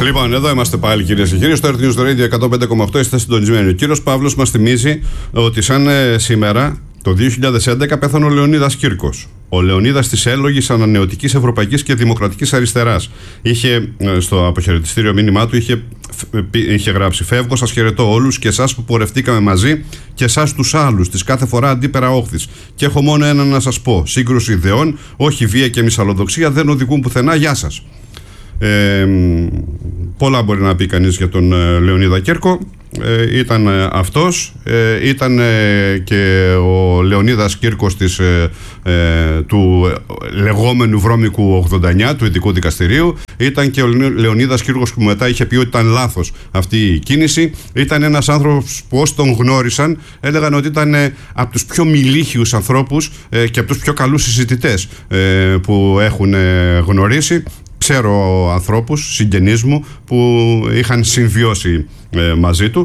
Λοιπόν, εδώ είμαστε πάλι, κυρίες και κύριοι, στο Earth News Radio 105,8. Είστε συντονισμένοι. Ο κύριος Παύλος μας θυμίζει ότι σαν σήμερα, το 2011, πέθανε ο Λεωνίδας Κύρκος. Ο Λεωνίδας της έλογης ανανεωτικής ευρωπαϊκής και δημοκρατικής αριστεράς. Είχε στο αποχαιρετιστήριο μήνυμά του είχε γράψει: «Φεύγω, σας χαιρετώ όλους και εσάς που πορευτήκαμε μαζί και εσάς τους άλλους, της κάθε φορά αντίπερα όχθης. Και έχω μόνο ένα να σας πω: σύγκρουση ιδεών, όχι βία και μυσαλλοδοξία, δεν οδηγούν πουθενά. Γεια σας». Πολλά μπορεί να πει κανείς για τον Λεωνίδα Κύρκο. Ήταν αυτός, ήταν και ο Λεωνίδας Κύρκος του λεγόμενου βρώμικου 89 του Ειδικού Δικαστηρίου. Ήταν και ο Λεωνίδας Κύρκος που μετά είχε πει ότι ήταν λάθος αυτή η κίνηση. Ήταν ένας άνθρωπος που όσοι τον γνώρισαν έλεγαν ότι ήταν από τους πιο μιλίχιους ανθρώπους και από τους πιο καλούς συζητητές που έχουν γνωρίσει. Ξέρω ανθρώπους, συγγενείς μου, που είχαν συμβιώσει μαζί του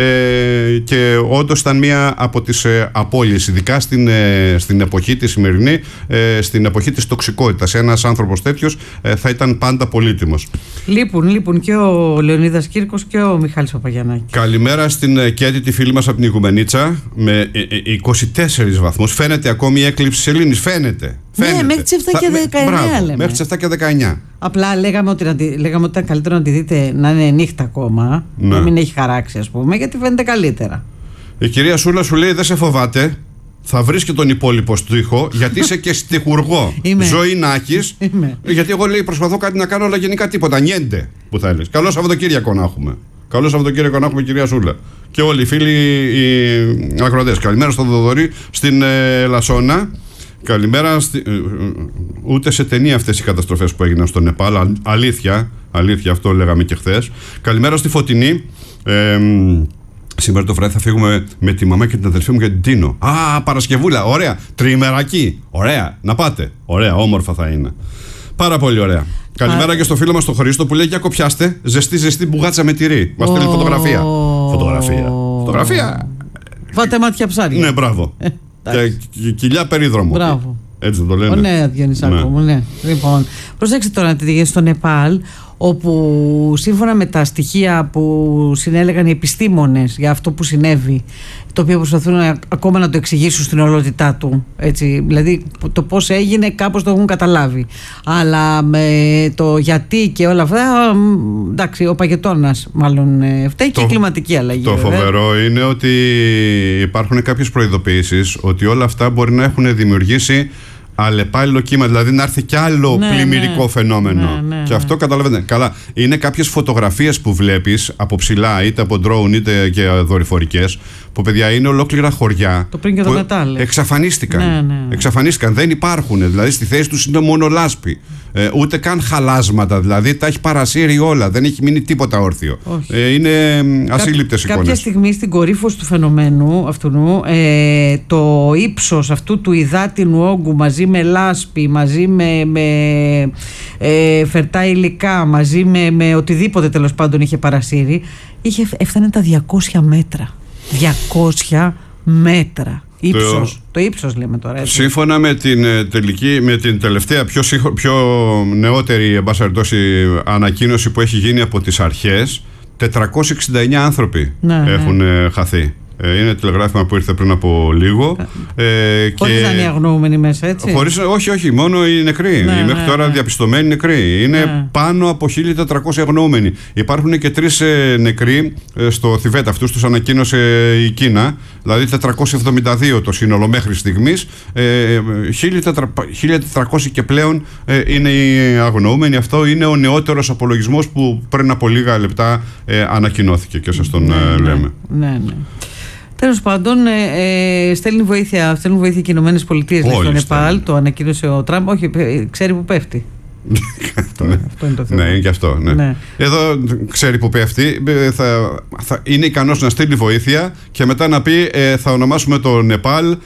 και όντως ήταν μία από τις απώλειες, ειδικά στην εποχή τη σημερινή, στην εποχή της τοξικότητας. Ένας άνθρωπος τέτοιος θα ήταν πάντα πολύτιμος. Λείπουν και ο Λεωνίδας Κύρκος και ο Μιχάλης Παπαγιαννάκης. Καλημέρα στην Κέτη, τη φίλη μας από την Οικουμενίτσα, με 24 βαθμούς. Φαίνεται ακόμη η έκλειψη σελήνης, φαίνεται. Ναι, μέχρι τις 7 και 19 λέμε. Μέχρι τις 7 και 19. Απλά λέγαμε ότι ήταν καλύτερο να τη δείτε να είναι νύχτα ακόμα, να μην έχει χαράξει, ας πούμε, γιατί φαίνεται καλύτερα. Η κυρία Σούλα σου λέει: δεν σε φοβάται, θα βρεις και τον υπόλοιπο στίχο, γιατί είσαι και στιχουργό. Ζωή να έχεις. Γιατί εγώ, λέει, προσπαθώ κάτι να κάνω, αλλά γενικά τίποτα. Νιέντε που θα έλεγες. Καλό Σαββατοκύριακο να έχουμε. Καλό Σαββατοκύριακο να έχουμε, κυρία Σούλα. Και όλοι οι φίλοι οι ακροατές. Καλημέρα στον Θοδωρή στην Λασόνα. Καλημέρα. Ούτε σε ταινία αυτές οι καταστροφές που έγιναν στο Νεπάλ. Αλήθεια, αυτό λέγαμε και χθες. Καλημέρα στη Φωτεινή. Σήμερα το βράδυ θα φύγουμε με τη μαμά και την αδελφή μου για την Τίνο. Παρασκευούλα, ωραία. Τριημεράκι. Ωραία. Να πάτε. Ωραία, όμορφα θα είναι. Πάρα πολύ ωραία. Καλημέρα και στο φίλο μας τον Χρήστο που λέει: για κοπιάστε. Ζεστή μπουγάτσα με τυρί. Μας στέλνει φωτογραφία. Φωτογραφία. Βάτε μάτια ψάρια. Ναι, μπράβο. Και κοιλιά περίδρομο. Μπράβο. Έτσι δεν το λένε. Ναι, Διονυσάκο μου, ναι. Λοιπόν, προσέξτε τώρα τι γίνεται στο Νεπάλ, όπου σύμφωνα με τα στοιχεία που συνέλεγαν οι επιστήμονες για αυτό που συνέβη, το οποίο προσπαθούν ακόμα να το εξηγήσουν στην ολότητά του, έτσι, δηλαδή το πώς έγινε κάπως το έχουν καταλάβει, αλλά με το γιατί και όλα αυτά, εντάξει, ο Παγετώνας μάλλον φταίει και η κλιματική αλλαγή. Το φοβερό είναι ότι υπάρχουν κάποιες προειδοποιήσεις ότι όλα αυτά μπορεί να έχουν δημιουργήσει αλλεπάλληλο κύμα, δηλαδή να έρθει κι άλλο πλημμυρικό φαινόμενο. Και αυτό καταλαβαίνετε. Καλά, είναι κάποιες φωτογραφίες που βλέπεις από ψηλά, είτε από ντρόουν είτε και δορυφορικές, που, παιδιά, είναι ολόκληρα χωριά. Το πριν και το μετά, λέει. Εξαφανίστηκαν. Εξαφανίστηκαν, δεν υπάρχουν. Δηλαδή στη θέση τους είναι μόνο λάσπη. Ούτε καν χαλάσματα, δηλαδή τα έχει παρασύρει όλα. Δεν έχει μείνει τίποτα όρθιο. Είναι ασύλληπτες εικόνες. Κάποια στιγμή στην κορύφωση του φαινομένου αυτού, το ύψος αυτού του υδάτινου όγκου μαζί με λάσπη, μαζί με φερτά υλικά, μαζί με οτιδήποτε τέλος πάντων είχε παρασύρει, έφτανε τα 200 μέτρα. 200 μέτρα ύψος. Το ύψος λέμε τώρα, έτσι. Σύμφωνα με την τελευταία πιο νεότερη ανακοίνωση που έχει γίνει από τις αρχές, 469 άνθρωποι έχουν χαθεί. Είναι τηλεγράφημα που ήρθε πριν από λίγο. Χωρίς να είναι οι αγνοούμενοι μέσα, έτσι. Όχι, μόνο οι νεκροί. Οι μέχρι τώρα διαπιστωμένοι νεκροί. Είναι πάνω από 1.400 αγνοούμενοι. Υπάρχουν και 3 νεκροί στο Θιβέτ. Αυτούς τους ανακοίνωσε η Κίνα. Δηλαδή 472 το σύνολο μέχρι στιγμής. 1.400 και πλέον είναι οι αγνοούμενοι. Αυτό είναι ο νεότερος απολογισμός που πριν από λίγα λεπτά ανακοινώθηκε και σας τον λέμε. Ναι. Τέλος πάντων, στέλνουν βοήθεια και οι Ηνωμένες Πολιτείες στο Νεπάλ. Το ανακοίνωσε ο Τραμπ. Όχι, ξέρει που πέφτει. Αυτό είναι το θέμα. Ναι, είναι και αυτό. Ναι. Εδώ ξέρει που πέφτει. Είναι ικανός να στείλει βοήθεια και μετά να πει: θα ονομάσουμε το Νεπάλ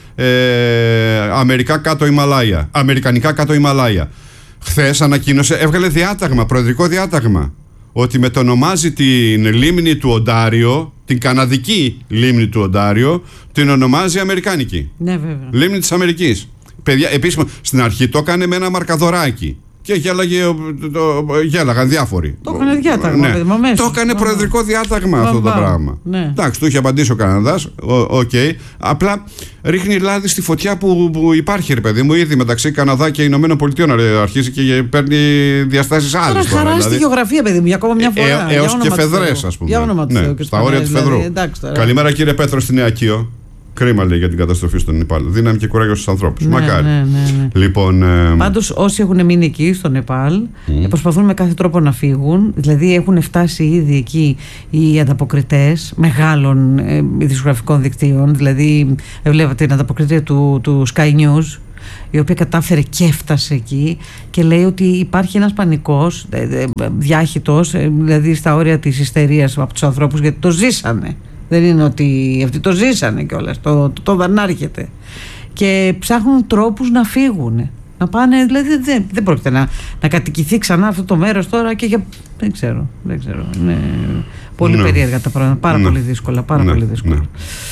Αμερικανικά κάτω Ιμαλάια. Χθες ανακοίνωσε, έβγαλε διάταγμα, προεδρικό διάταγμα, ότι μετονομάζει την λίμνη του Οντάριο, την καναδική λίμνη του Οντάριο, την ονομάζει Αμερικάνικη. Ναι, βέβαια. Λίμνη της Αμερικής. Παιδιά, επίσημα, στην αρχή το έκανε με ένα μαρκαδοράκι. Και γέλαγαν διάφοροι. Το έκανε διάταγμα, ναι. Το έκανε προεδρικό διάταγμα αυτό το πράγμα. Ναι. Εντάξει, του είχε απαντήσει ο Καναδάς. Okay. Απλά ρίχνει λάδι στη φωτιά που υπάρχει, ρε παιδί μου, ήδη μεταξύ Καναδά και Ηνωμένων Πολιτειών. Αρχίζει και παίρνει διαστάσεις άλλες. Τώρα χαρά στη γεωγραφία, παιδί μου, για ακόμα μια φορά. Έως και Φεδρές, ας πούμε. Για όνομα του Θεού. Στα όρια του Φεδρού. Καλημέρα, κύριε Πέτρο, στη Νέα Κείο. Κρίμα, λέει, για την καταστροφή στον Νεπάλ. Δύναμη και κουράγιο στους ανθρώπους. Μακάρι. Ναι. Λοιπόν, πάντως, όσοι έχουν μείνει εκεί στο Νεπάλ προσπαθούν με κάθε τρόπο να φύγουν. Δηλαδή, έχουν φτάσει ήδη εκεί οι ανταποκριτές μεγάλων ειδησιογραφικών δικτύων. Δηλαδή, βλέπατε την ανταποκριτή του Sky News, η οποία κατάφερε και έφτασε εκεί και λέει ότι υπάρχει ένας πανικός διάχυτος, δηλαδή στα όρια της ιστερίας από τους ανθρώπους, γιατί το ζήσανε. Δεν είναι ότι αυτοί το ζήσανε κιόλας, το δανάρχεται. Και ψάχνουν τρόπους να φύγουν. Να πάνε, δηλαδή δεν πρόκειται να κατοικηθεί ξανά αυτό το μέρος τώρα και για. Δεν ξέρω. Είναι πολύ περίεργα τα πράγματα. Πάρα πολύ δύσκολα. Πολύ δύσκολα.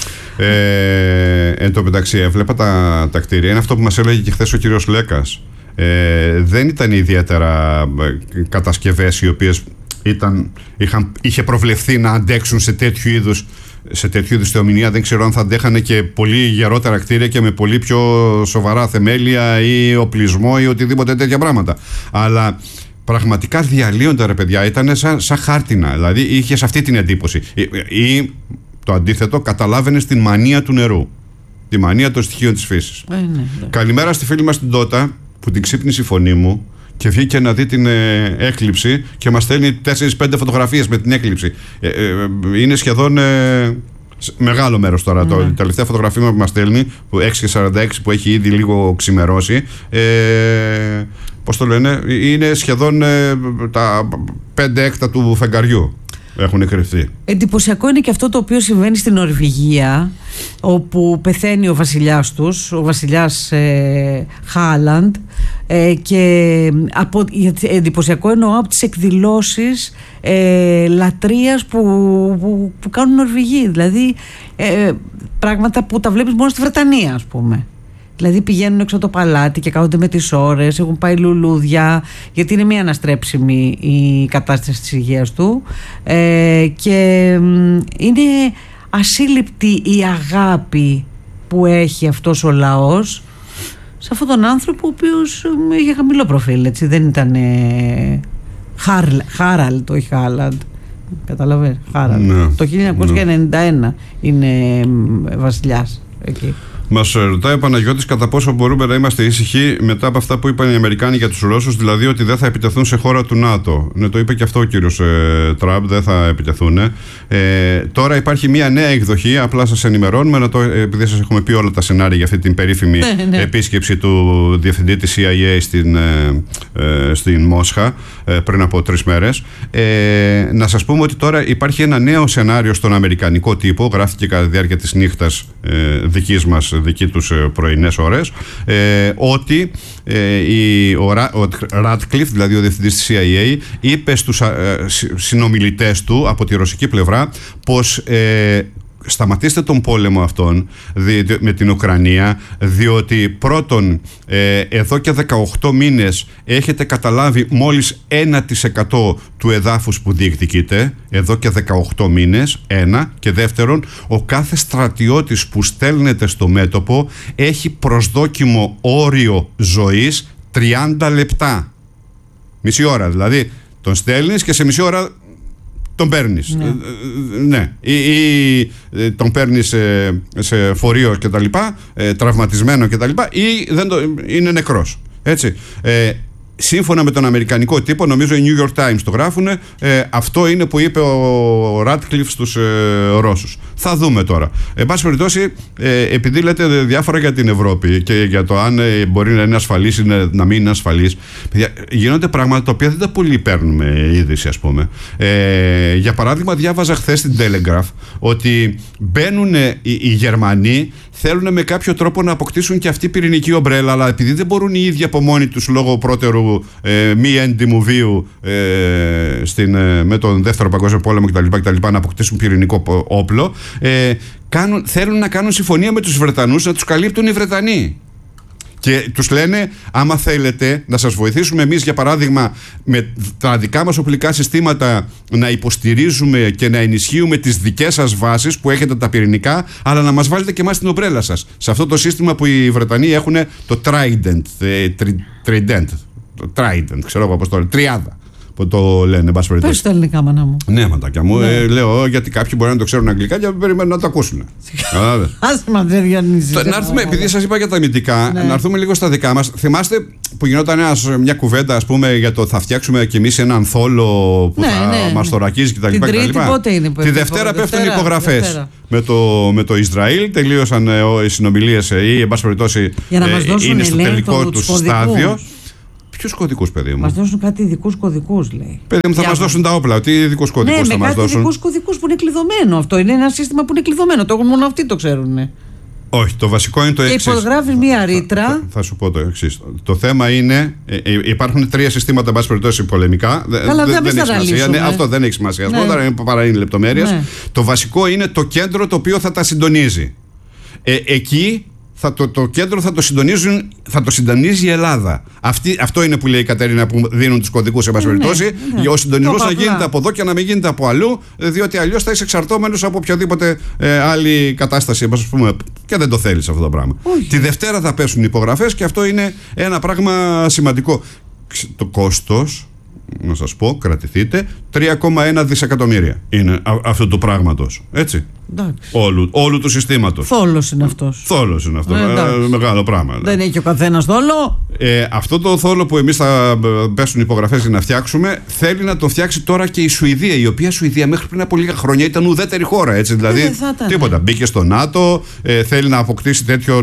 Εν τω μεταξύ, έβλεπα τα κτίρια. Είναι αυτό που μας έλεγε και χθες ο κύριος Λέκας. Δεν ήταν ιδιαίτερα κατασκευές οι οποίες είχε προβλεφθεί να αντέξουν σε τέτοιου είδους θεομηνία. Δεν ξέρω αν θα αντέχανε και πολύ γερότερα κτίρια και με πολύ πιο σοβαρά θεμέλια ή οπλισμό ή οτιδήποτε τέτοια πράγματα. Αλλά πραγματικά διαλύονται, ρε παιδιά. Ήταν σαν χάρτινα. Δηλαδή είχες αυτή την εντύπωση. Ή το αντίθετο, καταλάβαινες την μανία του νερού. Τη μανία των στοιχείων της φύσης. Ναι. Καλημέρα στη φίλη μας την Τότα, που την ξύπνησε η φωνή μου και βγήκε να δει την έκλειψη και μας στέλνει 4-5 φωτογραφίες με την έκλειψη. Είναι σχεδόν μεγάλο μέρος τώρα. Η τελευταία φωτογραφία που μας στέλνει, 6:46, που έχει ήδη λίγο ξημερώσει, πώς το λένε, είναι σχεδόν τα 5 έκτα του φεγγαριού έχουν κρυφθεί. Εντυπωσιακό είναι και αυτό το οποίο συμβαίνει στην Νορβηγία, όπου πεθαίνει ο βασιλιάς τους, ο βασιλιάς Χάλαντ, και εντυπωσιακό εννοώ από τις εκδηλώσεις λατρείας που κάνουν Νορβηγοί. Δηλαδή πράγματα που τα βλέπεις μόνο στη Βρετανία, ας πούμε. Δηλαδή πηγαίνουν έξω από το παλάτι και κάθονται με τις ώρες, έχουν πάει λουλούδια, γιατί είναι μία αναστρέψιμη η κατάσταση της υγείας του, και είναι ασύλληπτη η αγάπη που έχει αυτός ο λαός σε αυτόν τον άνθρωπο, ο οποίος είχε χαμηλό προφίλ, έτσι, δεν ήταν Χάραλντ, όχι Χάλαντ. Καταλαβαίνεις, Χάραλντ. Ναι. Το 1991 είναι βασιλιάς εκεί. Μας ρωτάει ο Παναγιώτης κατά πόσο μπορούμε να είμαστε ήσυχοι μετά από αυτά που είπαν οι Αμερικάνοι για τους Ρώσους, δηλαδή ότι δεν θα επιτεθούν σε χώρα του ΝΑΤΟ. Ναι, το είπε και αυτό ο κύριος Τραμπ, δεν θα επιτεθούν. Τώρα υπάρχει μια νέα εκδοχή, απλά σας ενημερώνουμε, επειδή σας έχουμε πει όλα τα σενάρια για αυτή την περίφημη επίσκεψη του διευθυντή της CIA στην Μόσχα πριν από 3 μέρες. Να σας πούμε ότι τώρα υπάρχει ένα νέο σενάριο στον αμερικανικό τύπο, γράφτηκε κατά τη διάρκεια της νύχτας δική τους πρωινές ώρες, ότι ο Ράτκλιφ, δηλαδή ο διευθυντής της CIA, είπε στους συνομιλητές του από τη ρωσική πλευρά πως σταματήστε τον πόλεμο αυτόν με την Ουκρανία, διότι πρώτον εδώ και 18 μήνες έχετε καταλάβει μόλις 1% του εδάφους που διεκδικείτε, εδώ και 18 μήνες, ένα, και δεύτερον, ο κάθε στρατιώτης που στέλνετε στο μέτωπο έχει προσδόκιμο όριο ζωής 30 λεπτά. Μισή ώρα δηλαδή, τον στέλνεις και σε μισή ώρα τον παίρνεις. Ναι. Ή τον παίρνεις σε φορείο και τα λοιπά, τραυματισμένο και τα λοιπά, ή είναι νεκρός. Έτσι. Σύμφωνα με τον αμερικανικό τύπο, νομίζω οι New York Times το γράφουν, αυτό είναι που είπε ο Ράτκλιφ στους Ρώσους. Θα δούμε τώρα. Εν πάση περιπτώσει, επειδή λέτε διάφορα για την Ευρώπη και για το αν μπορεί να είναι ασφαλής ή να μην είναι ασφαλής, γίνονται πράγματα τα οποία δεν τα πολύ παίρνουμε είδηση, ας πούμε. Για παράδειγμα, διάβαζα χθες στην Telegraph ότι μπαίνουν οι Γερμανοί, θέλουν με κάποιο τρόπο να αποκτήσουν και αυτή πυρηνική ομπρέλα, αλλά επειδή δεν μπορούν οι ίδιοι από μόνοι τους λόγω πρώτερου μη έντιμου βίου με τον Δεύτερο Παγκόσμιο Πόλεμο κτλ. Να αποκτήσουν πυρηνικό όπλο, θέλουν να κάνουν συμφωνία με τους Βρετανούς να τους καλύπτουν οι Βρετανοί. Και τους λένε, άμα θέλετε να σας βοηθήσουμε εμείς, για παράδειγμα, με τα δικά μας οπλικά συστήματα να υποστηρίζουμε και να ενισχύουμε τις δικές σας βάσεις που έχετε τα πυρηνικά, αλλά να μας βάλετε και εμάς την ομπρέλα σας. Σε αυτό το σύστημα που οι Βρετανοί έχουν το Trident, ξέρω εγώ πώς το λένε, τριάδα. Που το λένε, πες τα ελληνικά, μάνα μου. Ναι, ματάκια μου. Λέω γιατί κάποιοι μπορεί να το ξέρουν αγγλικά και περιμένουν να το ακούσουν. Άσε μα, δεν Διονύση. Να έρθουμε, επειδή σας είπα για τα αμυντικά, να έρθουμε λίγο στα δικά μας. Θυμάστε που γινόταν μια κουβέντα, ας πούμε, για το θα φτιάξουμε κι εμείς έναν θόλο που θα μας θωρακίζει κτλ. Την Τρίτη πότε είναι? Τη Δευτέρα πέφτουν οι υπογραφές. Με το Ισραήλ τελείωσαν οι συνομιλίες ή, εν πάση περιπτώσει, είναι στο τελικό του στάδιο. Ποιους κωδικούς, παιδί μου? Μας δώσουν κάτι ειδικούς κωδικούς, λέει. Παιδί μου, θα μας δώσουν τα όπλα. Τι ειδικούς κωδικούς θα μας δώσουν? Ναι, ειδικούς κωδικούς που είναι κλειδωμένο. Αυτό είναι ένα σύστημα που είναι κλειδωμένο. Το έχουν μόνο αυτοί το ξέρουν. Όχι, το βασικό είναι το εξής. Και υπογράφει μία ρήτρα. Θα σου πω το εξής. Το θέμα είναι, υπάρχουν 3 συστήματα, εν πάση περιπτώσει, πολεμικά. Δεν έχει σημασία. Αυτό δεν έχει σημασία. Παρά είναι λεπτομέρειες. Το βασικό είναι το κέντρο το οποίο θα τα συντονίζει. Εκεί. Το κέντρο θα το συντονίζει η Ελλάδα. Αυτό είναι που λέει η Κατερίνα, που δίνουν τους κωδικούς, σε πάση περιπτώσει. Για ο συντονισμός να γίνεται από εδώ και να μην γίνεται από αλλού, διότι αλλιώς θα είσαι εξαρτώμενος από οποιαδήποτε άλλη κατάσταση, ας πούμε, και δεν το θέλεις αυτό το πράγμα. Τη Δευτέρα θα πέσουν οι υπογραφές και αυτό είναι ένα πράγμα σημαντικό. Το κόστος, να σας πω, κρατηθείτε, 3,1 δισεκατομμύρια είναι αυτού του πράγματος. Έτσι. Όλου του συστήματος. Θόλος είναι αυτός. Θόλος είναι αυτό. Μεγάλο πράγμα. Δεν έχει ο καθένας θόλο. Αυτό το θόλο που εμείς θα πέσουν υπογραφές για να φτιάξουμε, θέλει να το φτιάξει τώρα και η Σουηδία. Η οποία Σουηδία μέχρι πριν από λίγα χρόνια ήταν ουδέτερη χώρα. Έτσι, δηλαδή τίποτα. Μπήκε στο ΝΑΤΟ, θέλει να αποκτήσει τέτοιο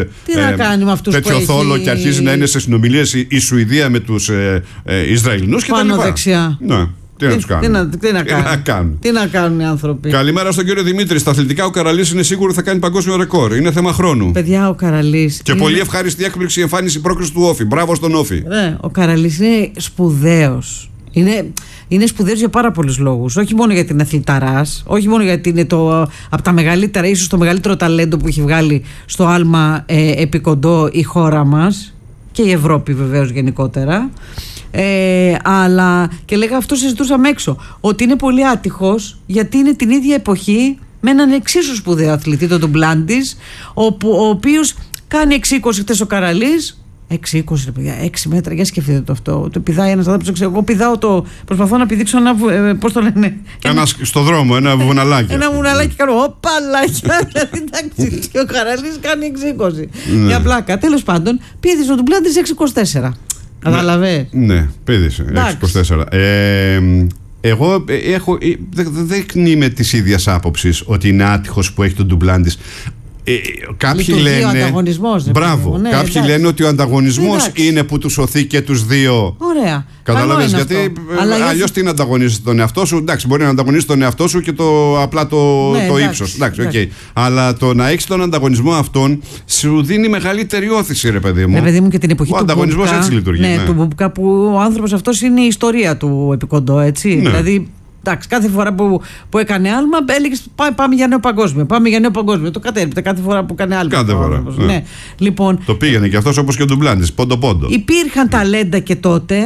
θόλο και αρχίζει να είναι σε συνομιλίες η Σουηδία με τους Ισραηλινούς κτλ. Πάνω δεξιά. Ναι. Τι να τους κάνουν. Τι να κάνουν οι άνθρωποι. Καλημέρα στον κύριο Δημήτρη. Στα αθλητικά ο Καραλής είναι σίγουρο θα κάνει παγκόσμιο ρεκόρ. Είναι θέμα χρόνου. Παιδιά, ο Καραλής. Και πολύ ευχάριστη έκπληξη εμφάνιση πρόκριση του Όφη. Μπράβο στον Όφη. Ο Καραλής είναι σπουδαίος. Είναι σπουδαίος για πάρα πολλούς λόγους. Όχι μόνο γιατί είναι αθληταράς, όχι μόνο γιατί είναι από τα μεγαλύτερα, ίσως το μεγαλύτερο ταλέντο που έχει βγάλει στο άλμα επί κοντό η χώρα μας και η Ευρώπη βεβαίως γενικότερα. Αλλά και λέγα, αυτό συζητούσαμε έξω, ότι είναι πολύ άτυχος γιατί είναι την ίδια εποχή με έναν εξίσου σπουδαίο αθλητή, τον Ντουμπλάντης, ο οποίος κάνει 6-20 χτες ο Καραλής. 6-20 παιδιά, 6 μέτρα, για σκεφτείτε το αυτό. Το πηδάει ένας άνθρωπος, εγώ πηδάω προσπαθώ να πηδήξω ένα, πώς το λένε, στο δρόμο, ένα βουναλάκι. Ένα βουναλάκι κάνω, οπαλάκια. Εντάξει, και ο Καραλής κάνει 6-20. Για πλάκα. Τέλος πάντων, πήδησε ο Ντουμπλάντης 6-24. Κατάλαβε. Ναι, πήδησε 6-24. Εγώ δεν είμαι της ίδιας άποψης ότι είναι άτυχος που έχει τον Ντουμπλάντης. Κάποιοι λένε. Ο ανταγωνισμός. Μπράβο. Κάποιοι λένε ότι ο ανταγωνισμός είναι που τους σωθεί και τους δύο. Ωραία. Κατάλαβες, γιατί αλλιώς τι να ανταγωνίζεις τον εαυτό σου? Εντάξει, μπορεί να ανταγωνίσεις τον εαυτό σου και απλά το ύψος. Εντάξει. Αλλά το να έχεις τον ανταγωνισμό αυτόν σου δίνει μεγαλύτερη όθηση, ρε παιδί μου. Ρε παιδί μου, και την εποχή ο ανταγωνισμός έτσι λειτουργεί. Ναι, του Μπουμπκά, που ο άνθρωπος αυτός είναι η ιστορία του επικοντό, έτσι. Ναι. Δηλαδή. Εντάξει, κάθε φορά που έκανε άλμα, έλεγε πάμε για νέο παγκόσμιο. Πάμε για νέο παγκόσμιο. Το κατέριπτε κάθε φορά που έκανε άλμα. Κάθε φορά. Ναι. Λοιπόν, το πήγαινε και αυτός όπως και ο Ντουμπλάντης, πόντο-πόντο. Υπήρχαν ταλέντα και τότε.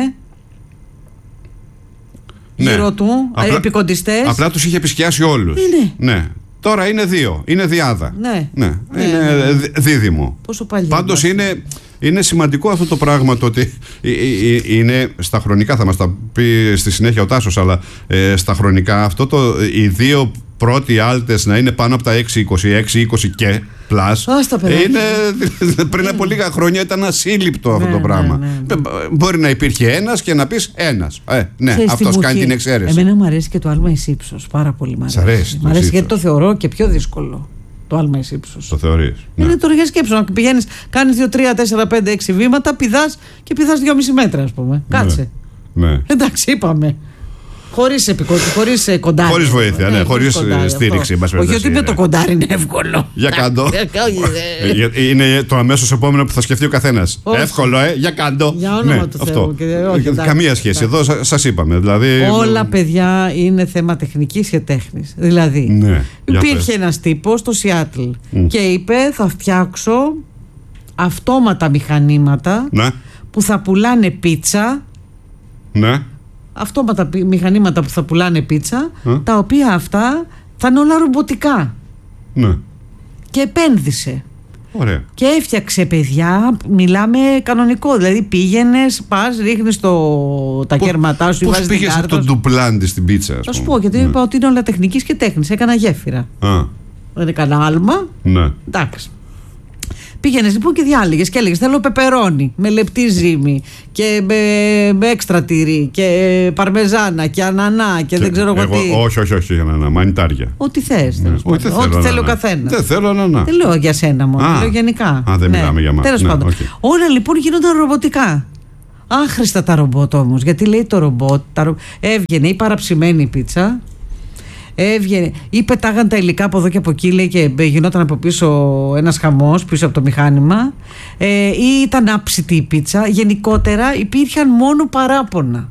Γύρω του, επικοντιστές. Απλά τους είχε επισκιάσει όλους. Ναι. Τώρα είναι 2. Είναι διάδα. Ναι. Είναι δίδυμο. Πόσο παλιά. Πάντως είναι σημαντικό αυτό το πράγμα, το ότι είναι στα χρονικά, θα μας τα πει στη συνέχεια ο Τάσος, αλλά στα χρονικά αυτό οι δύο πρώτοι άλτες να είναι πάνω από τα 6-26-20 και πλάς, πριν από λίγα χρόνια ήταν ασύλληπτο αυτό το πράγμα. Μπορεί να υπήρχε ένας και να πεις ένας. Ναι, αυτός κάνει την εξαίρεση. Εμένα μου αρέσει και το άλμα εις ύψος, πάρα πολύ μ' αρέσει. Μ' αρέσει γιατί το θεωρώ και πιο δύσκολο. Το άλμα εις ύψος. Το θεωρείς. Είναι τώρα για σκέψου. Να πηγαίνεις, κάνεις 2, 3, 4, 5, 6 βήματα, πηδάς και πηδάς 2,5 μέτρα, ας πούμε. Κάτσε. Ναι. Εντάξει, είπαμε. Χωρίς κοντάρι. Χωρίς βοήθεια, ναι, χωρίς στήριξη. Όχι ότι με το κοντάρι είναι εύκολο. Για κάντο. Είναι το αμέσως επόμενο που θα σκεφτεί ο καθένας. Εύκολο, για κάντο. Για όνομα του Θεού. Καμία σχέση. Εδώ σας είπαμε. Όλα, παιδιά, είναι θέμα τεχνικής και τέχνης. Δηλαδή, υπήρχε ένας τύπος στο Σιάτλ και είπε: θα φτιάξω αυτόματα μηχανήματα, ναι, που θα πουλάνε πίτσα. Ναι. Αυτόματα μηχανήματα που θα πουλάνε πίτσα, τα οποία αυτά θα είναι όλα ρομποτικά. Ναι. Και επένδυσε. Ωραία. Και έφτιαξε, παιδιά, μιλάμε κανονικό. Δηλαδή πήγαινες, πας, ρίχνεις τα κέρματά σου. Πώς πήγες από τον ντουπλάντι στην πίτσα, Θα σου πω, γιατί είπα ότι είναι όλα τεχνικής και τέχνης. Έκανα γέφυρα. Δεν έκανα άλμα. Ναι. Εντάξει. Πήγαινες λοιπόν και διάλεγες και έλεγες θέλω πεπερόνι με λεπτή ζύμη και με έξτρα τυρί και παρμεζάνα και ανανά και δεν ξέρω εγώ τι. Όχι, ανανά, μανιτάρια. Ό,τι θες. Ναι. Ό,τι θέλει ο καθένας. Δεν θέλω ανανά. Δεν λέω για σένα μόνο, λέω γενικά. Δεν μιλάμε για μας. Τέλος πάντων. Όλα λοιπόν γίνονταν ρομποτικά. Άχρηστα τα ρομπότ όμως, γιατί λέει το ρομπότ έβγαινε η παραψημένη πίτσα. Έβγαινε ή πετάγαν τα υλικά από εδώ και από εκεί, λέει, και γινόταν από πίσω ένας χαμός πίσω από το μηχάνημα, ή ήταν άψητη η πίτσα. Γενικότερα υπήρχαν μόνο παράπονα.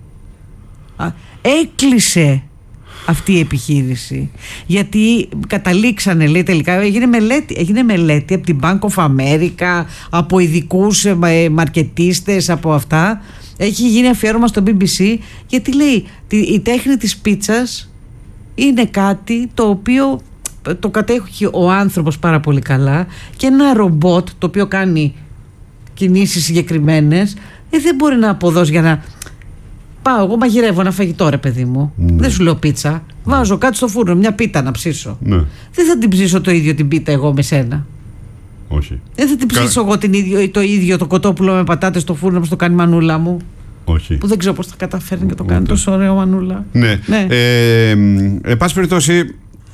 Έκλεισε αυτή η επιχείρηση, γιατί καταλήξανε, λέει, τελικά έγινε μελέτη από την Bank of America, από ειδικούς μαρκετίστες, από αυτά. Έχει γίνει αφιέρωμα στο BBC, γιατί λέει η τέχνη της πίτσας είναι κάτι το οποίο το κατέχει ο άνθρωπος πάρα πολύ καλά, και ένα ρομπότ το οποίο κάνει κινήσεις συγκεκριμένες δεν μπορεί να αποδώσει για να πάω εγώ μαγειρεύω ένα φαγητό, ρε παιδί μου. Δεν σου λέω πίτσα. Βάζω κάτι στο φούρνο, μια πίτα να ψήσω. Δεν θα την ψήσω το ίδιο την πίτα εγώ με σένα. Όχι. Δεν θα την ψήσω εγώ το ίδιο το κοτόπουλο με πατάτες στο φούρνο όπως το κάνει η μανούλα μου. Όχι. Που δεν ξέρω πώς θα καταφέρνει και το κάνει τόσο ωραίο μανούλα. Ναι. Εν πάση περιπτώσει,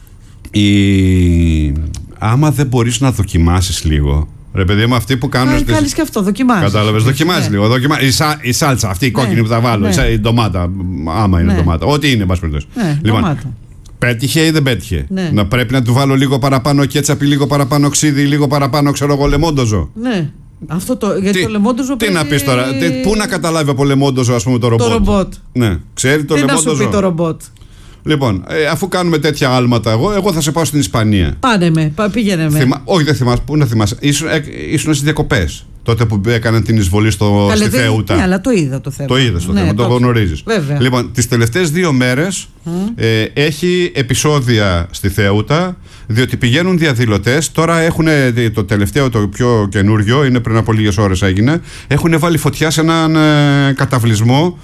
άμα δεν μπορείς να δοκιμάσεις λίγο. Ρε παιδί μου, αυτοί που κάνουν. Κάνεις και αυτό, δοκιμάζεις. Κατάλαβες, δοκιμάζεις λίγο. Η σάλτσα, αυτή η κόκκινη που θα βάλω. Η ντομάτα, άμα είναι ντομάτα. Ό,τι είναι, εν πάση περιπτώσει. Λοιπόν, πέτυχε ή δεν πέτυχε? Να πρέπει να του βάλω λίγο παραπάνω κέτσαπι, λίγο παραπάνω ξύδι, λίγο παραπάνω, ξέρω εγώ, λεμόντοζο. Ναι. Γιατί το λεμόντοζο τι να πεις τώρα, πού να καταλάβει από λεμόντοζο, ας πούμε, το ρομπότ? Το ρομπότ. Ναι, ξέρει το λεμόντοζο. Τι να σου πει το ρομπότ? Λοιπόν, αφού κάνουμε τέτοια άλματα, εγώ θα σε πάω στην Ισπανία. Πήγαινε με. Όχι, δεν θυμάσαι. Πού να θυμάσαι? Ήσουν στις διακοπές. Τότε που έκαναν την εισβολή στη Θέουτα. Ναι, αλλά το είδα το θέμα. Το είδες το θέμα, το γνωρίζεις. Βέβαια. Λοιπόν, τις τελευταίες 2 μέρες έχει επεισόδια στη Θέουτα, διότι πηγαίνουν διαδηλωτές. Τώρα έχουν το τελευταίο, το πιο καινούριο, είναι πριν από λίγες ώρες έγινε. Έχουν βάλει φωτιά σε έναν καταβλισμό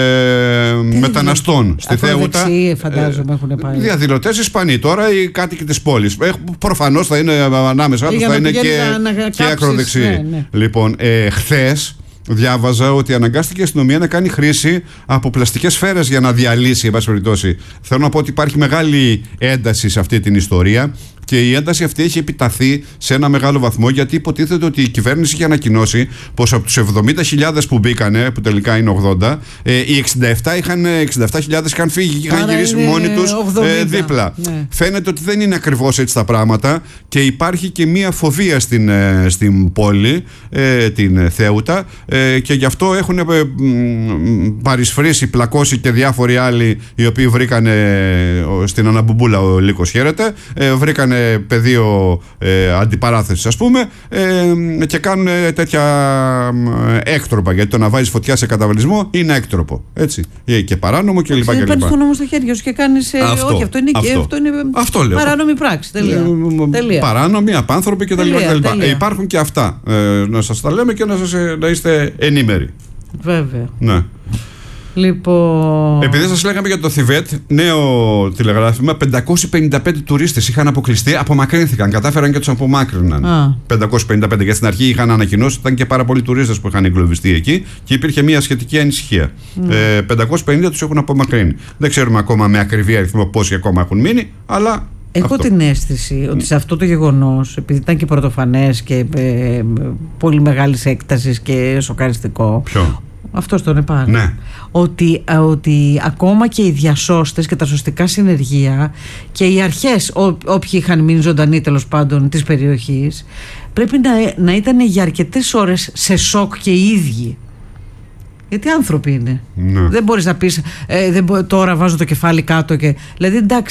μεταναστών στη Θέουτα. Φαντάζομαι έχουν πάει. Διαδηλωτές Ισπανοί τώρα, οι κάτοικοι της πόλης. Προφανώς θα είναι ανάμεσα τους, θα είναι και ακροδεξιοί. Ναι. Λοιπόν, χθες διάβαζα ότι αναγκάστηκε η αστυνομία να κάνει χρήση από πλαστικές σφαίρες για να διαλύσει, εν πάση περιπτώσει. Θέλω να πω ότι υπάρχει μεγάλη ένταση σε αυτή την ιστορία, και η ένταση αυτή έχει επιταθεί σε ένα μεγάλο βαθμό, γιατί υποτίθεται ότι η κυβέρνηση είχε ανακοινώσει πως από τους 70.000 που μπήκανε, που τελικά είναι 80, οι 67.000 είχαν φύγει και είχαν γυρίσει μόνοι τους δίπλα. Ναι. Φαίνεται ότι δεν είναι ακριβώς έτσι τα πράγματα, και υπάρχει και μία φοβία στην πόλη, την Θέουτα, και γι' αυτό έχουν παρισφρήσει, πλακώσει και διάφοροι άλλοι, οι οποίοι βρήκανε στην Αναμπουμπούλα, ο Λύκος χαίρεται, βρήκανε πεδίο αντιπαράθεσης, ας πούμε, και κάνουν τέτοια έκτροπα, γιατί το να βάζεις φωτιά σε καταβλισμό είναι έκτροπο, έτσι, και παράνομο και λοιπά. Παίρνεις τον νόμο στα χέρια σου και κάνεις όχι, αυτό είναι παράνομη πράξη. Τελεία. Παράνομοι, απάνθρωποι κτλ. Υπάρχουν και αυτά, να σας τα λέμε και να είστε ενήμεροι. Βέβαια. Ναι. Λοιπόν... Επειδή σας λέγαμε για το Θιβέτ, νέο τηλεγράφημα, 555 τουρίστες είχαν αποκλειστεί, απομακρύνθηκαν, κατάφεραν και τους απομάκρυναν. 555, γιατί στην αρχή είχαν ανακοινώσει ότι ήταν και πάρα πολλοί τουρίστες που είχαν εγκλωβιστεί εκεί και υπήρχε μια σχετική ανησυχία. 550 τους έχουν απομακρύνει. Δεν ξέρουμε ακόμα με ακριβή αριθμό πόσοι ακόμα έχουν μείνει, αλλά... Έχω την αίσθηση ότι σε αυτό το γεγονός, επειδή ήταν και πρωτοφανές και πολύ μεγάλης έκτασης και σοκαριστικό. Ποιο? Αυτό το είναι πάρα. Ναι. Ότι ακόμα και οι διασώστες και τα σωστικά συνεργεία και οι αρχές, όποιοι είχαν μείνει ζωντανοί τέλος πάντων της περιοχής, πρέπει να ήταν για αρκετές ώρες σε σοκ και οι ίδιοι. Γιατί άνθρωποι είναι. Ναι. Δεν μπορείς να πεις τώρα βάζω το κεφάλι κάτω και... Δηλαδή εντάξει,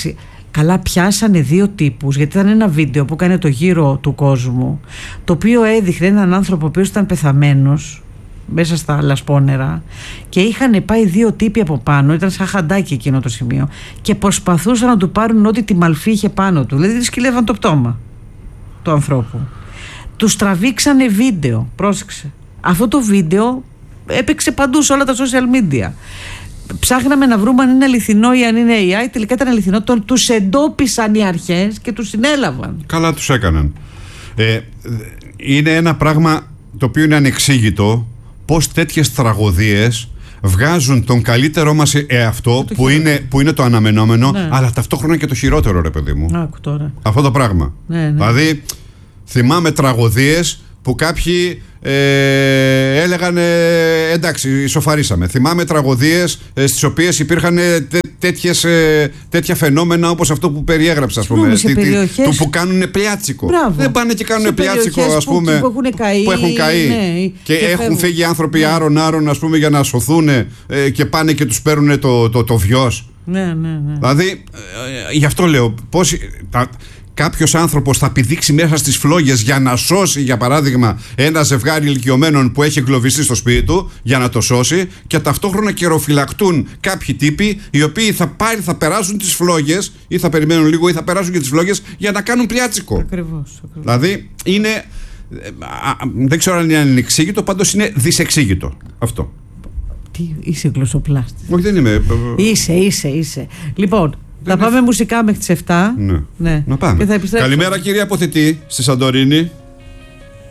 Καλά, πιάσανε 2 τύπους, γιατί ήταν ένα βίντεο που έκανε το γύρο του κόσμου, το οποίο έδειχνε έναν άνθρωπο ο οποίος ήταν πεθαμένος μέσα στα λασπόνερα και είχαν πάει 2 τύποι από πάνω, ήταν σαν χαντάκι εκείνο το σημείο, και προσπαθούσαν να του πάρουν ό,τι τη μαλφή είχε πάνω του, δηλαδή σκυλεύαν το πτώμα του ανθρώπου. Τους τραβήξανε βίντεο, πρόσεξε. Αυτό το βίντεο έπαιξε παντού σε όλα τα social media. Ψάχναμε να βρούμε αν είναι αληθινό ή αν είναι AI. Τελικά ήταν αληθινό. Τους εντόπισαν οι αρχές και τους συνέλαβαν. Καλά τους έκαναν. Είναι ένα πράγμα το οποίο είναι ανεξήγητο, πώς τέτοιες τραγωδίες βγάζουν τον καλύτερό μας εαυτό, που είναι το αναμενόμενο, ναι, αλλά ταυτόχρονα και το χειρότερο, ρε παιδί μου. Άκου τώρα. Αυτό το πράγμα. Ναι. Δηλαδή, θυμάμαι τραγωδίες που κάποιοι έλεγαν εντάξει, ισοφαρίσαμε. Θυμάμαι τραγωδίες στις οποίες υπήρχαν τέτοια φαινόμενα όπως αυτό που περιέγραψα, ας πούμε. Που κάνουν πλιάτσικο. Δεν πάνε και κάνουν πλιάτσικο, ας πούμε, που έχουν καεί. Ναι, και έχουν φύγει άνθρωποι άρον, ας πούμε, για να σωθούν, και πάνε και τους παίρνουν το βιός. Ναι. Δηλαδή, γι' αυτό λέω, κάποιος άνθρωπος θα πηδήξει μέσα στις φλόγες για να σώσει, για παράδειγμα, ένα ζευγάρι ηλικιωμένων που έχει εγκλωβιστεί στο σπίτι του, για να το σώσει, και ταυτόχρονα καιροφυλακτούν κάποιοι τύποι οι οποίοι θα περάσουν τις φλόγες, ή θα περιμένουν λίγο, ή θα περάσουν και τις φλόγες για να κάνουν πλιάτσικο. Ακριβώς. Δηλαδή είναι. Δεν ξέρω αν είναι ανεξήγητο, πάντως είναι δυσεξήγητο αυτό. Τι, είσαι γλωσσοπλάστης? Όχι, δεν είμαι. Είσαι. Λοιπόν, θα πάμε μουσικά μέχρι τις 7. Ναι. Να πάμε. Καλημέρα, κυρία Αποθητή, στη Σαντορίνη.